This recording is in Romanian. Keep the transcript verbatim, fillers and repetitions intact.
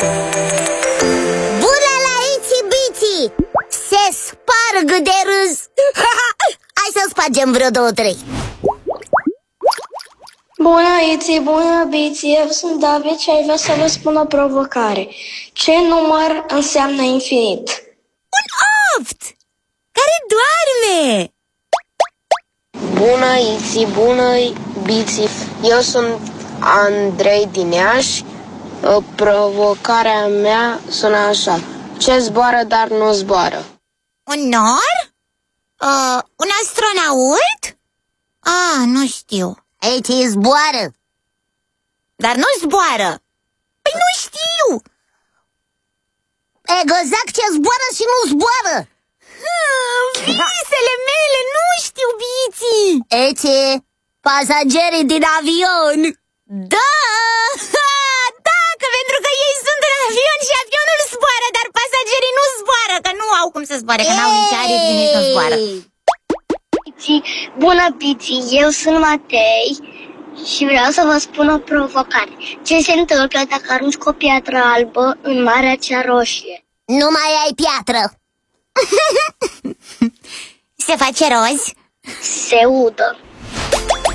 Bună la Itsy Bitsy! Se sparg de râs. Hai să spargem vreo două, trei. Bună, Itsy, bună, Bitsy, eu sunt David și aș vrea să vă spun o provocare. Ce număr înseamnă infinit? Un opt care doarme. Bună, Itsy, bună, Bitsy, eu sunt Andrei din Iași. Provocarea mea sună așa: ce zboară, dar nu zboară? Un nor? Uh, un astronaut? Ah, nu știu. Itsy zboară. Dar nu zboară. Păi nu știu. Exact ce zboară și nu zboară. Ah, visele mele, nu știu, Bitsy. Itsy, pasagerii din avion. Da! Da, că pentru că ei sunt în avion și avionul zboară, dar pasagerii nu zboară, că nu au cum să zboare, că n-au nici aripi și nici nu zboară. Bună, Bitsy, eu sunt Matei și vreau să vă spun o provocare. Ce se întâmplă dacă arunci o piatră albă în Marea cea Roșie? Nu mai ai piatră. Se face roz? Se udă.